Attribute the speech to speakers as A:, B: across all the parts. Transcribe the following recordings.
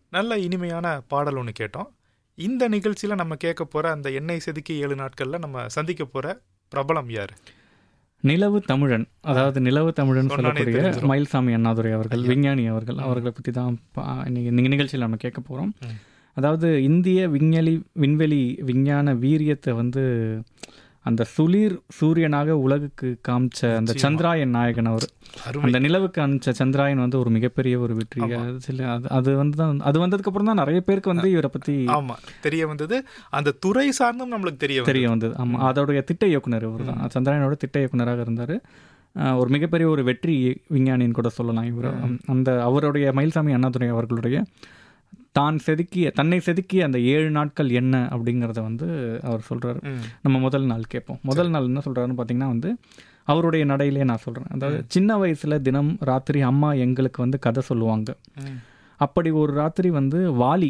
A: நல்ல இனிமையான பாடல் ஒன்று கேட்டோம். இந்த நிகழ்ச்சியில் நம்ம கேட்க போகிற அந்த எண்ணெய் செதுக்கி 7 நாட்களில் நம்ம சந்திக்க போகிற பிரபலம் யார்?
B: நிலவு தமிழன், அதாவது நிலவு தமிழன் சொல்லக்கூடிய மயில்சாமி அண்ணாதுரை அவர்கள், விஞ்ஞானி அவர்கள். அவர்களை பற்றி தான் இன்னைக்கு நிகழ்ச்சியில் நம்ம கேட்க போகிறோம். அதாவது இந்திய விண்வெளி விஞ்ஞான வீரியத்தை வந்து அந்த சுளிர் சூரியனாக உலகுக்கு காமிச்ச அந்த சந்திராயன் நாயகன் அவர். அந்த நிலவுக்கு அனுப்பிச்ச சந்திராயன் வந்து ஒரு மிகப்பெரிய ஒரு வெற்றி. அது வந்ததுக்கு அப்புறம் தான் நிறைய பேருக்கு வந்து இவரை பத்தி
A: தெரிய வந்தது. அந்த துறை சார்ந்தும் நம்மளுக்கு தெரிய வந்தது.
B: ஆமா, அதோடைய திட்ட இயக்குனர் இவர் தான். சந்திராயனோட திட்ட இயக்குனராக இருந்தார். ஒரு மிகப்பெரிய ஒரு வெற்றி விஞ்ஞானின்னு கூட சொல்லலாம் இவர். அந்த அவருடைய மயில்சாமி அண்ணாதுரை அவர்களுடைய தன்னை செதுக்கிய அந்த 7 நாட்கள் என்ன அப்படிங்கிறத வந்து அவர் சொல்றாரு. நம்ம முதல் நாள் கேட்போம். முதல் நாள் என்ன சொல்றாருன்னு பார்த்தீங்கன்னா வந்து அவருடைய நடையிலே நான் சொல்றேன். அதாவது சின்ன வயசுல தினம் ராத்திரி அம்மா எங்களுக்கு வந்து கதை சொல்லுவாங்க. அப்படி ஒரு ராத்திரி வந்து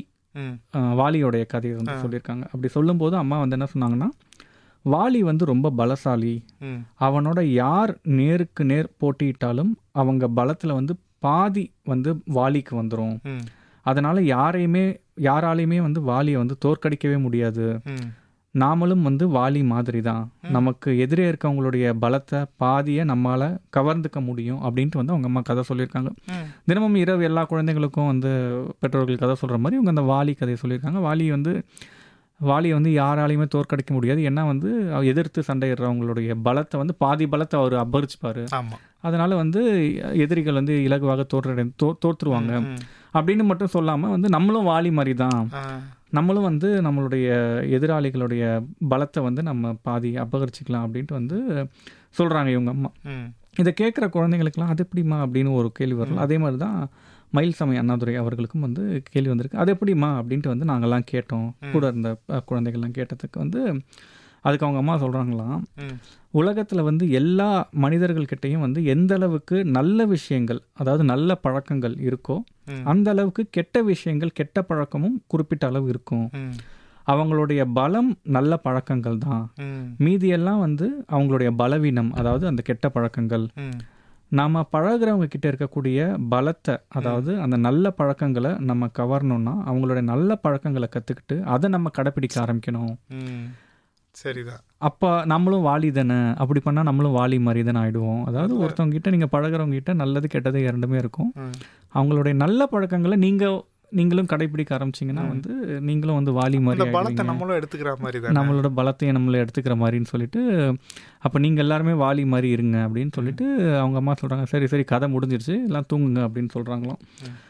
B: வாலியோடைய கதையை வந்து சொல்லியிருக்காங்க. அப்படி சொல்லும்போது அம்மா வந்து என்ன சொன்னாங்கன்னா, வாலி வந்து ரொம்ப பலசாலி, அவனோட யார் நேருக்கு நேர் போட்டியிட்டாலும் அவங்க பலத்துல வந்து பாதி வந்து வாலிக்கு வந்துடும். அதனால யாராலையுமே வந்து வாலியை வந்து தோற்கடிக்கவே முடியாது. நாமளும் வந்து வாலி மாதிரி தான், நமக்கு எதிரே இருக்கவங்களுடைய பலத்தை பாதியை நம்மளால கவர்ந்துக்க முடியும் அப்படின்ட்டு வந்து அவங்க அம்மா கதை சொல்லியிருக்காங்க. தினமும் இரவு எல்லா குழந்தைங்களுக்கும் வந்து பெற்றோர்கள் கதை சொல்ற மாதிரி இவங்க அந்த வாலி கதையை சொல்லியிருக்காங்க. வாலியை வந்து யாராலையுமே தோற்கடிக்க முடியாது. ஏன்னா வந்து எதிர்த்து சண்டையிடுறவங்களுடைய பலத்தை வந்து பாதி பலத்தை அவர் அபகரிச்சுப்பாரு. அதனால வந்து எதிரிகள் வந்து இலகுவாக தோற்றுருவாங்க அப்படின்னு மட்டும் சொல்லாமல் வந்து நம்மளும் வாலி மாதிரி தான், நம்மளும் வந்து நம்மளுடைய எதிராளிகளுடைய பலத்தை வந்து நம்ம பாதி அபகரிச்சிக்கலாம் அப்படின்ட்டு வந்து சொல்கிறாங்க இவங்க அம்மா. இதை கேட்குற குழந்தைங்களுக்குலாம் அது எப்படிமா அப்படின்னு ஒரு கேள்வி வரலாம். அதே மாதிரி தான் மயில்சாமி அண்ணாதுரை அவர்களுக்கும் வந்து கேள்வி வந்திருக்கு. அது எப்படிமா அப்படின்ட்டு வந்து நாங்கள்லாம் கேட்டோம். கூட இருந்த குழந்தைகள்லாம் கேட்டதுக்கு வந்து அதுக்கு அவங்க அம்மா சொல்கிறாங்களாம், உலகத்தில் வந்து எல்லா மனிதர்கள்கிட்டையும் வந்து எந்த அளவுக்கு நல்ல விஷயங்கள், அதாவது நல்ல பழக்கங்கள் இருக்கோ அந்த அளவுக்கு கெட்ட விஷயங்கள், கெட்ட பழக்கமும் குறிப்பிட்ட அளவு இருக்கும். அவங்களுடைய பலம் நல்ல பழக்கங்கள் தான், மீதியெல்லாம் வந்து அவங்களுடைய பலவீனம், அதாவது அந்த கெட்ட பழக்கங்கள். நாம பழகிறவங்க கிட்ட இருக்கக்கூடிய பலத்தை, அதாவது அந்த நல்ல பழக்கங்களை நம்ம கவரணும்னா அவங்களுடைய நல்ல பழக்கங்களை கற்றுக்கிட்டு அதை நம்ம கடைப்பிடிக்க ஆரம்பிக்கணும்.
A: சரிதான்.
B: அப்போ நம்மளும் வாலி தானே, அப்படி பண்ணால் நம்மளும் வாலி மாதிரி தானே ஆகிடுவோம். அதாவது ஒருத்தவங்க கிட்ட நீங்கள் பழகிறவங்க கிட்ட நல்லது கெட்டது இரண்டுமே இருக்கும். அவங்களுடைய நல்ல பழக்கங்களை நீங்களும் கடைப்பிடிக்க ஆரம்பிச்சிங்கன்னா வந்து நீங்களும் வந்து வாலி மாதிரி,
A: நம்மளோட
B: பலத்தையும் நம்மளை எடுத்துக்கிற மாதிரின்னு சொல்லிட்டு, அப்போ நீங்கள் எல்லாருமே வாலி மாதிரி இருங்க அப்படின்னு சொல்லிட்டு அவங்க அம்மா சொல்கிறாங்க. சரி கதை முடிஞ்சிருச்சு, எல்லாம் தூங்குங்க அப்படின்னு சொல்கிறாங்களாம்.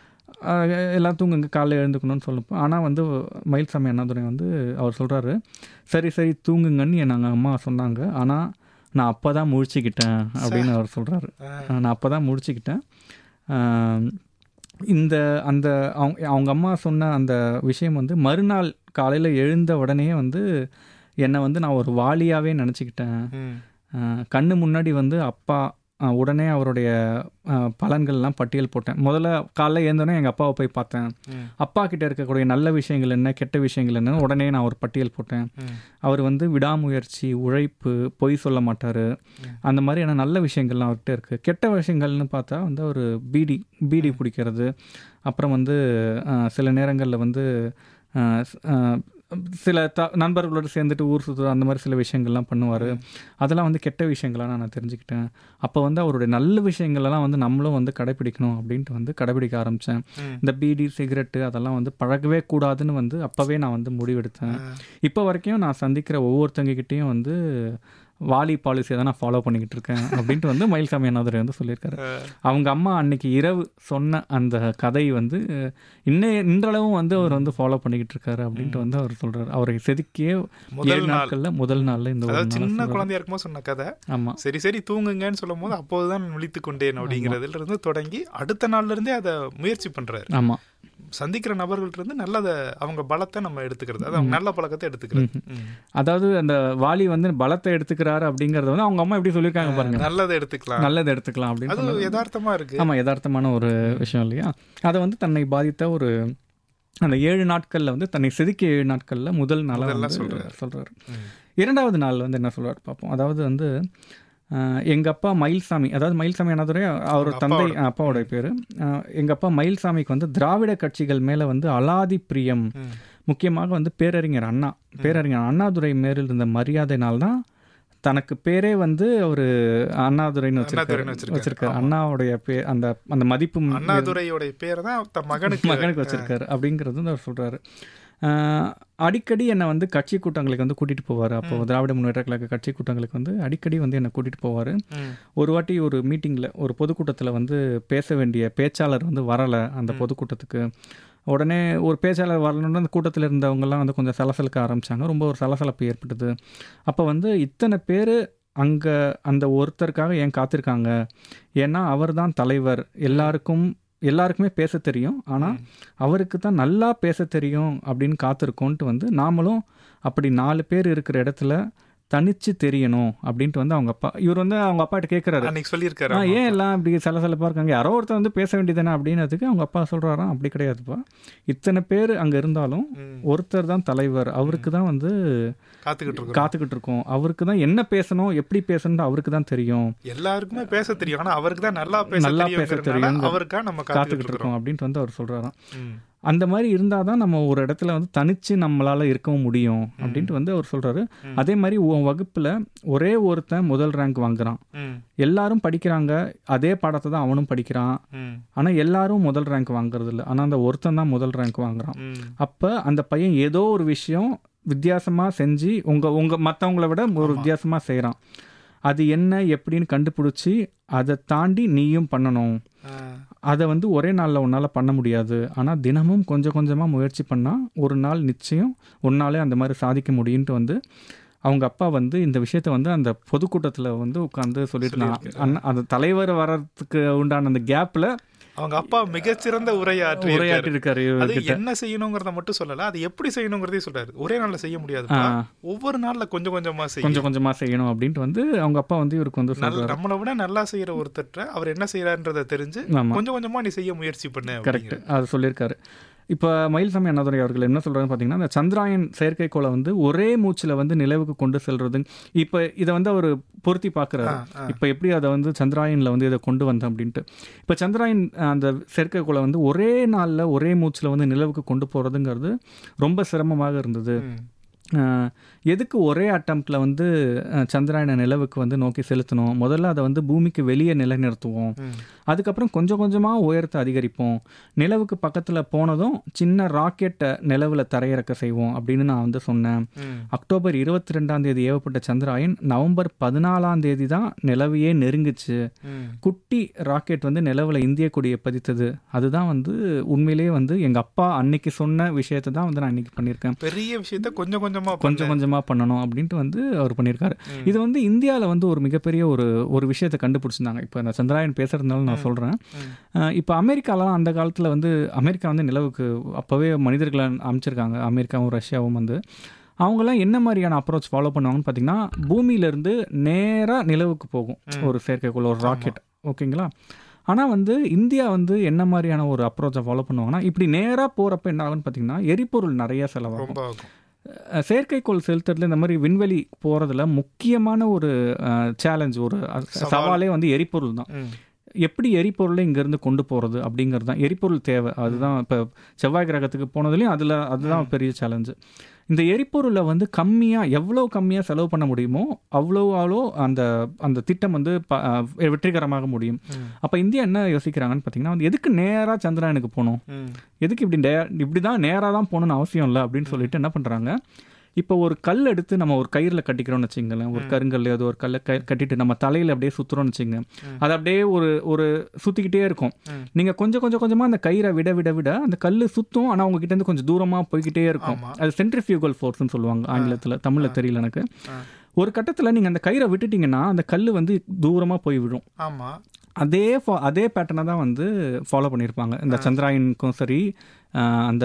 B: எல்லாம் தூங்குங்க, காலையில் எழுந்துக்கணும்னு சொல்லப்போ. ஆனால் வந்து மயில்சாமி அண்ணாதுரை வந்து அவர் சொல்கிறாரு, சரி தூங்குங்கன்னு நாங்கள் அம்மா சொன்னாங்க, ஆனால் நான் அப்போ தான் முழிச்சுக்கிட்டேன் அப்படின்னு அவர் சொல்கிறாரு. நான் அப்போ தான் முழிச்சுக்கிட்டேன். அவங்க அம்மா சொன்ன அந்த விஷயம் வந்து மறுநாள் காலையில் எழுந்த உடனே வந்து என்னை வந்து நான் ஒரு வாலியாகவே நினச்சிக்கிட்டேன். கண்ணு முன்னாடி வந்து அப்பா உடனே அவருடைய பலன்கள்லாம் பட்டியல் போட்டேன். முதல்ல காலைல எழுந்தோடனே எங்கள் அப்பாவை போய் பார்த்தேன். அப்பா கிட்ட இருக்கக்கூடிய நல்ல விஷயங்கள் என்ன, கெட்ட விஷயங்கள் என்னன்னு உடனே நான் ஒரு பட்டியல் போட்டேன். அவர் வந்து விடாமுயற்சி, உழைப்பு, பொய் சொல்ல மாட்டார், அந்த மாதிரியான நல்ல விஷயங்கள்லாம் அவர்கிட்ட இருக்குது. கெட்ட விஷயங்கள்னு பார்த்தா வந்து அவர் பீடி பிடிக்கிறது, அப்புறம் வந்து சில நேரங்களில் வந்து சில நண்பர்களோடு சேர்ந்துட்டு ஊர் சுற்றுற அந்த மாதிரி சில விஷயங்கள்லாம் பண்ணுவார். அதெல்லாம் வந்து கெட்ட விஷயங்களாக நான் தெரிஞ்சுக்கிட்டேன். அப்போ வந்து அவருடைய நல்ல விஷயங்களெல்லாம் வந்து நம்மளும் வந்து கடைப்பிடிக்கணும் அப்படின்ட்டு வந்து கடைப்பிடிக்க ஆரம்பித்தேன். இந்த பீடி, சிகரெட்டு அதெல்லாம் வந்து பழகவே கூடாதுன்னு வந்து அப்போவே நான் வந்து முடிவெடுத்தேன். இப்போ வரைக்கும் நான் சந்திக்கிற ஒவ்வொருத்தங்ககிட்டையும் வந்து வாலி பாலிசியை தான் நான் ஃபாலோ பண்ணிக்கிட்டு இருக்கேன் அப்படின்ட்டு வந்து மயில்சாமி அண்ணாதுரை வந்து சொல்லியிருக்காரு. அவங்க அம்மா அன்னைக்கு இரவு சொன்ன அந்த கதை வந்து இன்றளவும் வந்து அவர் வந்து ஃபாலோ பண்ணிக்கிட்டு இருக்காரு அப்படின்ட்டு வந்து அவர் சொல்றாரு. அவரை செதுக்கிய முதல் நாள்ல இந்த
A: சின்ன குழந்தையா இருக்கும்போது சொன்ன கதை.
B: ஆமா,
A: சரி தூங்குங்கன்னு சொல்லும் போது அப்போதுதான் விழித்து கொண்டேன் அப்படிங்கிறதுல இருந்து தொடங்கி அடுத்த நாள்ல இருந்தே அதை முயற்சி பண்றாரு.
B: ஆமா,
A: சந்திக்கிற நபர்கள்ட்ட இருந்து நல்லத, அவங்க பலத்தை நம்ம எடுத்துக்கிறது, அது அவங்க நல்ல பழக்கத்தை எடுத்துக்கிறது.
B: அதாவது அந்த வாலி வந்து பலத்தை எடுத்துக்கிறாரு அப்படிங்கறத வந்து அவங்க அம்மா எப்படி சொல்லியிருக்காங்க பாருங்க, நல்லதை எடுத்துக்கலாம் அப்படின்னு.
A: அது யதார்த்தமா இருக்கு.
B: ஆமா, யதார்த்தமான ஒரு விஷயம் இல்லையா? அதை வந்து தன்னை பாதித்த ஒரு அந்த 7 நாட்கள்ல வந்து தன்னை செதுக்கிய 7 நாட்கள்ல முதல் நாள சொல்றாரு. 2வது நாள் வந்து என்ன சொல்றாரு பார்ப்போம். அதாவது வந்து எங்கள் அப்பா மயில்சாமி, அதாவது மயில்சாமி அண்ணாதுரை அவர் தந்தை அப்பாவோட பேர். எங்கள் அப்பா மயில்சாமிக்கு வந்து திராவிட கட்சிகள் மேலே வந்து அலாதி பிரியம், முக்கியமாக வந்து பேரறிஞர் அண்ணாதுரை மேலில் இருந்த மரியாதைனால்தான் தனக்கு பேரே வந்து ஒரு அண்ணாதுரைன்னு வச்சிருக்காரு. அண்ணாவுடைய பேர், அந்த அந்த மதிப்பு
A: அண்ணாதுரையோடைய பேர் தான்
B: மகனுக்கு வச்சிருக்காரு அப்படிங்கிறது வந்து அவர் சொல்றாரு. அடிக்கடி என்னை வந்து கட்சி கூட்டங்களுக்கு வந்து கூட்டிகிட்டு போவார். அப்போது திராவிட முன்னேற்ற கழக கட்சி கூட்டங்களுக்கு வந்து அடிக்கடி வந்து என்னை கூட்டிகிட்டு போவார். ஒரு வாட்டி ஒரு மீட்டிங்கில், ஒரு பொதுக்கூட்டத்தில் வந்து பேச வேண்டிய பேச்சாளர் வந்து வரலை அந்த பொதுக்கூட்டத்துக்கு. உடனே ஒரு பேச்சாளர் வரணுன்னு அந்த கூட்டத்தில் இருந்தவங்கெல்லாம் வந்து கொஞ்சம் சலசலுக்க ஆரம்பித்தாங்க. ரொம்ப ஒரு சலசலப்பு ஏற்பட்டது. அப்போ வந்து இத்தனை பேர் அங்கே அந்த ஒருத்தருக்காக ஏன் காத்திருக்காங்க? ஏன்னா அவர் தான் தலைவர், எல்லாருக்குமே பேச தெரியும், ஆனால் அவருக்கு தான் நல்லா பேச தெரியும் அப்படின்னு காத்திருக்கோன்ட்டு வந்து நாமளும் அப்படி 4 பேர் இருக்கிற இடத்துல தனிச்சு தெரியணும் அப்படின்ட்டு வந்து அவங்க அப்பா, இவர் வந்து அவங்க அப்பாட்ட கேட்குறாரு,
A: சொல்லியிருக்காரு,
B: ஏன் எல்லாம் இப்படி சலசலப்பாக இருக்காங்க, யாரோ ஒருத்தர் வந்து பேச வேண்டியதானே அப்படின்னதுக்கு அவங்க அப்பா சொல்கிறாராம், அப்படி கிடையாதுப்பா, இத்தனை பேர் அங்கே இருந்தாலும் ஒருத்தர் தான் தலைவர், அவருக்கு தான் வந்து காத்துக்கிட்டு இருக்கோம், அவருக்கு தான் என்ன பேசணும் எப்படி பேசணும் அவருக்கு தான் தெரியும்,
A: எல்லாருக்குமே பேச தெரியும், ஆனால் அவருக்கு தான் நல்லா பேச தெரியும், அவருக்காக நம்ம காத்துக்கிட்டு இருக்கோம்
B: அப்படின்ட்டு வந்து அவர் சொல்கிறாராம். அந்த மாதிரி இருந்தால் தான் நம்ம ஒரு இடத்துல வந்து தனிச்சு நம்மளால் இருக்கவும் முடியும் அப்படின்ட்டு வந்து அவர் சொல்கிறாரு. அதே மாதிரி உன் வகுப்பில் ஒரே ஒருத்தன் முதல் ரேங்க் வாங்குறான், எல்லாரும் படிக்கிறாங்க, அதே பாடத்தை தான் அவனும் படிக்கிறான், ஆனால் எல்லாரும் முதல் ரேங்க் வாங்குறது இல்லை, ஆனால் அந்த ஒருத்தன் தான் முதல் ரேங்க் வாங்குறான். அப்போ அந்த பையன் ஏதோ ஒரு விஷயம் வித்தியாசமாக செஞ்சு மற்றவங்கள விட ஒரு வித்தியாசமாக செய்கிறான். அது என்ன எப்படின்னு கண்டுபிடிச்சி அதை தாண்டி நீயும் பண்ணணும். அதை வந்து ஒரே நாளில் உன்னால் பண்ண முடியாது, ஆனால் தினமும் கொஞ்சம் கொஞ்சமாக முயற்சி பண்ணால் ஒரு நாள் நிச்சயம் உன்னாலே அந்த மாதிரி சாதிக்க முடியுன்ட்டு வந்து அவங்க அப்பா வந்து இந்த விஷயத்த வந்து அந்த பொதுக்கூட்டத்தில் வந்து உட்காந்து சொல்லிட்டு அந்த தலைவர் வர்றதுக்கு உண்டான அந்த கேப்பில்
A: அவங்க அப்பா மிகச்சிறந்த உரையாற்றி இருக்காரு. அது என்ன செய்யணுங்கிறத மட்டும் சொல்லல, அது எப்படி செய்யணுங்கிறதே சொல்றாரு. ஒரே நாள்ல செய்ய முடியாது, ஒவ்வொரு நாள்ல கொஞ்சம் கொஞ்சமா செய்யணும் அப்படின்ட்டு வந்து அவங்க அப்பா வந்து இவருக்கு வந்து நம்மளை விட நல்லா செய்யற ஒருத்தர் அவர் என்ன செய்யறான்றத தெரிஞ்சு கொஞ்சம் கொஞ்சமா நீ செய்ய முயற்சி பண்ண.
B: கரெக்ட், அது சொல்லியிருக்காரு. இப்போ மயில்சாமி அண்ணாதுரை அவர்கள் என்ன சொல்கிறாங்கன்னு பார்த்தீங்கன்னா, இந்த சந்திராயன் செயற்கைக்கோளை வந்து ஒரே மூச்சில் வந்து நிலவுக்கு கொண்டு செல்றது, இப்போ இதை வந்து அவர் பொருத்தி பார்க்குறாரு. இப்போ எப்படி அதை வந்து சந்திராயனில் வந்து இதை கொண்டு வந்தேன் அப்படின்ட்டு. இப்போ சந்திராயன் அந்த செயற்கைக்கோளை வந்து ஒரே நாளில் ஒரே மூச்சில் வந்து நிலவுக்கு கொண்டு போகிறதுங்கிறது ரொம்ப சிரமமாக இருந்தது. எதுக்கு ஒரே அட்டம்ப்டில் வந்து சந்திராயன நிலவுக்கு வந்து நோக்கி செலுத்தணும்? முதல்ல அதை வந்து பூமிக்கு வெளியே நிலைநிறுத்துவோம், அதுக்கப்புறம் கொஞ்சம் கொஞ்சமாக உயரத்தை அதிகரிப்போம், நிலவுக்கு பக்கத்தில் போனதும் சின்ன ராக்கெட்டை நிலவில் தரையிறக்க செய்வோம் அப்படின்னு நான் வந்து சொன்னேன். அக்டோபர் 22 ஏவப்பட்ட சந்திராயன் நவம்பர் 14 தான் நிலவையே நெருங்குச்சு. குட்டி ராக்கெட் வந்து நிலவில் இந்திய கொடியை பதித்தது. அதுதான் வந்து உண்மையிலேயே வந்து எங்கள் அப்பா அன்னைக்கு சொன்ன விஷயத்தை தான் வந்து நான் இன்னைக்கு பண்ணியிருக்கேன்.
A: பெரிய விஷயத்த கொஞ்சம்
B: கொஞ்சமாக பண்ணணும் அப்படின்ட்டு வந்து அவர் பண்ணியிருக்காரு. இது வந்து இந்தியாவில் வந்து ஒரு மிகப்பெரிய ஒரு விஷயத்தை கண்டுபிடிச்சிருந்தாங்க. இப்போ நான் சந்திராயன் பேசுறதுனால நான் சொல்கிறேன். இப்போ அமெரிக்காலாம் அந்த காலத்தில் வந்து அமெரிக்கா வந்து நிலவுக்கு அப்போவே மனிதர்களை அமைச்சிருக்காங்க. அமெரிக்காவும் ரஷ்யாவும் வந்து அவங்கெல்லாம் என்ன மாதிரியான அப்ரோச் ஃபாலோ பண்ணுவாங்கன்னு பார்த்தீங்கன்னா, பூமியிலேருந்து நேராக நிலவுக்கு போகும் ஒரு செயற்கைக்கோள், ஒரு ராக்கெட், ஓகேங்களா? ஆனால் வந்து இந்தியா வந்து என்ன மாதிரியான ஒரு அப்ரோச்சை ஃபாலோ பண்ணுவாங்கன்னா, இப்படி நேராக போகிறப்ப என்ன ஆகுன்னு பார்த்தீங்கன்னா, எரிபொருள் நிறைய செலவாகும். செயற்கைக்கோள் செலுத்துறதுல இந்த மாதிரி விண்வெளி போகிறதுல முக்கியமான ஒரு சேலஞ்ச், ஒரு சவாலே வந்து எரிபொருள் தான். எப்படி எரிபொருளை இங்கேருந்து கொண்டு போகிறது அப்படிங்கிறது தான். எரிபொருள் தேவை, அதுதான். இப்போ செவ்வாய் கிரகத்துக்கு போனதுலேயும் அதுதான் பெரிய சேலஞ்சு. இந்த எரிபொருளை வந்து எவ்வளோ கம்மியாக செலவு பண்ண முடியுமோ அவ்வளோ அந்த திட்டம் வந்து வெற்றிகரமாக முடியும். அப்போ இந்தியா என்ன யோசிக்கிறாங்கன்னு பார்த்தீங்கன்னா, வந்து எதுக்கு நேராக சந்திராயனுக்கு போகணும், எதுக்கு இப்படி தான் நேராக தான் போகணுன்னு அவசியம் இல்லை அப்படின்னு சொல்லிட்டு என்ன பண்ணுறாங்க, இப்போ ஒரு கல் எடுத்து நம்ம ஒரு கயிறில் கட்டிக்கிறோம்னு வச்சுங்களேன், ஒரு கருங்கல் அது ஒரு கல்லை கட்டிட்டு நம்ம தலையில் அப்படியே சுற்றுறோம்னு வச்சுங்க, அது அப்படியே ஒரு சுற்றிக்கிட்டே இருக்கும். நீங்கள் கொஞ்சமாக அந்த கயிறை விட விட விட அந்த கல் சுற்றும், ஆனால் உங்ககிட்ட இருந்து கொஞ்சம் தூரமாக போய்கிட்டே இருக்கும். அது சென்ட்ரிஃபியூகல் ஃபோர்ஸ்ன்னு சொல்லுவாங்க ஆங்கிலத்தில், தமிழில் தெரியல எனக்கு. ஒரு கட்டத்தில் நீங்கள் அந்த கயிறை விட்டுட்டிங்கன்னா அந்த கல் வந்து தூரமாக போய் விடும். அதே பேட்டர்னை தான் வந்து ஃபாலோ பண்ணியிருப்பாங்க இந்த சந்திராயனுக்கும் சரி அந்த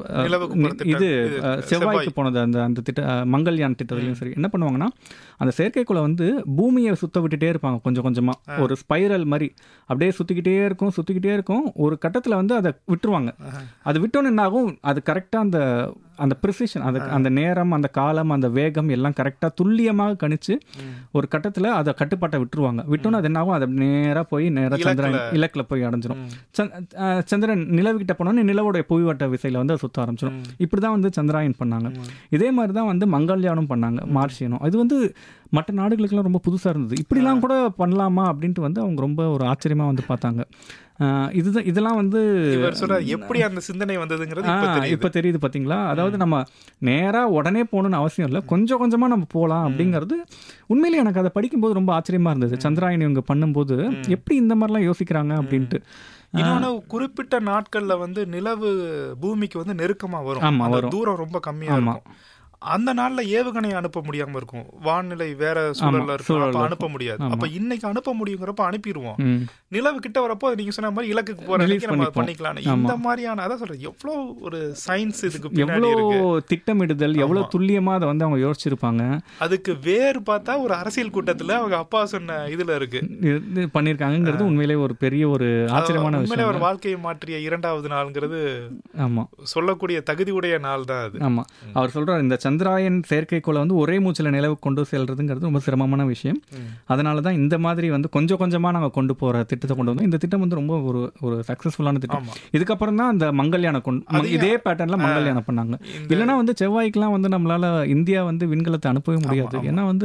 B: இது செவ்வாய்க்கு போனது அந்த அந்த மங்கள்யான் திட்டத்துலையும் சரி என்ன பண்ணுவாங்கன்னா அந்த செயற்கைக்குள்ள வந்து பூமியை சுத்த விட்டுட்டே இருப்பாங்க கொஞ்சம் கொஞ்சமாக ஒரு ஸ்பைரல் மாதிரி அப்படியே சுற்றிக்கிட்டே இருக்கும் ஒரு கட்டத்தில் வந்து அதை விட்டுருவாங்க. அது விட்டோன்னு என்ன ஆகும், அது கரெக்டாக அந்த ப்ரிசிஷன் அந்த நேரம் அந்த காலம் அந்த வேகம் எல்லாம் கரெக்டாக துல்லியமாக கணிச்சு ஒரு கட்டத்தில் அதை கட்டுப்பாட்டை விட்டுருவாங்க. விட்டோன்னு அது என்ன ஆகும், அதை நேராக போய் சந்திரன் இலக்கில் போய் அடைஞ்சிடும். சந்திரன் நிலவுகிட்ட போனோன்னு நிலவுடைய புவிவட்ட விசையில் வந்து அதை சுற்ற ஆரம்பிச்சிடும். இப்படி தான் வந்து சந்திராயன் பண்ணாங்க. இதே மாதிரி தான் வந்து மங்கள்யானும் பண்ணாங்க, மார்ஷியனும். இது வந்து மற்ற நாடுகளுக்கெல்லாம் ரொம்ப புதுசாக இருந்தது. இப்படிலாம் கூட பண்ணலாமா அப்படின்ட்டு வந்து அவங்க ரொம்ப ஒரு ஆச்சரியமாக வந்து பார்த்தாங்க. இதெல்லாம் வந்து
A: எப்படி அந்த சிந்தனை வந்ததுங்கிறது
B: இப்போ தெரியுது பார்த்தீங்களா. அதாவது நம்ம நேராக உடனே போகணுன்னு அவசியம் இல்லை, கொஞ்சம் கொஞ்சமாக நம்ம போகலாம் அப்படிங்கிறது உண்மையிலேயே எனக்கு அதை படிக்கும்போது ரொம்ப ஆச்சரியமாக இருந்தது. சந்திராயன் இவங்க பண்ணும்போது எப்படி இந்த மாதிரிலாம் யோசிக்கிறாங்க அப்படின்ட்டு.
A: இன்னொன்று குறிப்பிட்ட நாட்கள்ல வந்து நிலவு பூமிக்கு வந்து நெருக்கமாக வரும், தூரம் ரொம்ப கம்மியாக இருக்கும். அந்த நாள்ல ஏவுகணை அனுப்ப முடியாம இருக்கும், வானிலை வேற சூழல்ல இருக்கும், அப்ப அனுப்ப முடியாது. அப்ப இன்னைக்கு அனுப்ப முடியுங்கிறப்ப அனுப்பிடுவோம். நிலவு கிட்ட வரப்போ நீங்க சொன்ன மாதிரி இலக்குக்கு போற நம்ம பண்ணிக்கலாம். இந்த மாதிரியான அதான் சொல்றேன், எவ்வளவு ஒரு சயின்ஸ் இதுக்கு பின்னாடி இருக்கு,
B: திட்டமிடுதல் எவ்வளவு துல்லியமா அதை வந்து அவங்க யோசிச்சிருப்பாங்க.
A: அதுக்கு வேறு பார்த்தா ஒரு அரசியல் கூட்டத்துல அவங்க அப்பா சொன்ன இதுல இருக்கு
B: பண்ணிருக்காங்கிறது உண்மையிலே ஒரு பெரிய ஒரு ஆச்சரியமான
A: உண்மையிலே ஒரு வாழ்க்கையை மாற்றிய 2வது நாள்ங்கிறது
B: ஆமா
A: சொல்லக்கூடிய தகுதியுடைய நாள் தான் அது.
B: ஆமா, அவர் சொல்றாரு இந்த சந்திராயன் செயற்கைக்கோளை வந்து ஒரே மூச்சில் நிலவு கொண்டு செல்றதுங்கிறது ரொம்ப சிரமமான விஷயம். அதனால தான் இந்த மாதிரி வந்து கொஞ்சம் கொஞ்சமாக நாங்கள் கொண்டு போகிற திட்டத்தை கொண்டு வந்தோம். இந்த திட்டம் வந்து ரொம்ப ஒரு சக்ஸஸ்ஃபுல்லான திட்டம். இதுக்கப்புறம் தான் அந்த மங்கள்யானை இதே பேட்டர்னில் மங்கள்யானை பண்ணாங்க. இல்லைன்னா வந்து செவ்வாய்க்கெலாம் வந்து நம்மளால் இந்தியா வந்து விண்கலத்தை அனுப்பவே முடியாது. ஏன்னா வந்து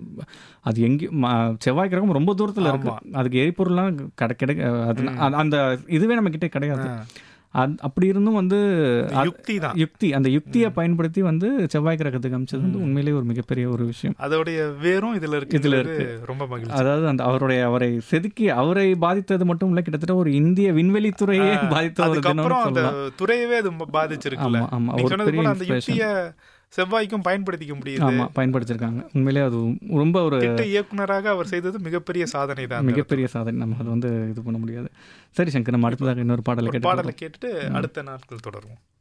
B: அது எங்கேயும் செவ்வாய் கிரகம் ரொம்ப தூரத்தில் இருக்கு, அதுக்கு எரிபொருள்லாம் அந்த இதுவே நம்ம கிட்டே கிடையாது. அப்படி இருந்தும் வந்து அந்த யுக்தியை பயன்படுத்தி வந்து செவ்வாய் கிரகத்துக்கு அமைச்சது வந்து உண்மையிலேயே ஒரு மிகப்பெரிய ஒரு விஷயம்.
A: அதோடைய வேரும் இதுல இருக்கு. ரொம்ப மகிழ்ச்சி.
B: அதாவது அந்த அவரை செதுக்கி அவரை பாதித்தது மட்டும் இல்ல, கிட்டத்தட்ட ஒரு இந்திய விண்வெளித்துறையே பாதித்த ஒரு
A: துறையவே அது பாதிச்சிருக்கு. செவ்வாய்க்கும் பயன்படுத்திக்க முடியுது.
B: ஆமா, பயன்படுத்திருக்காங்க. உண்மையிலே அது ரொம்ப ஒரு
A: திட்ட இயக்குனராக அவர் செய்தது மிகப்பெரிய சாதனை தான்,
B: மிகப்பெரிய சாதனை. நம்ம அது வந்து இது பண்ண முடியாது. சரி சங்கர், நம்ம அடுத்ததாக இன்னொரு பாடலை கேட்டுட்டு
A: அடுத்த நாட்கள் தொடருவோம்.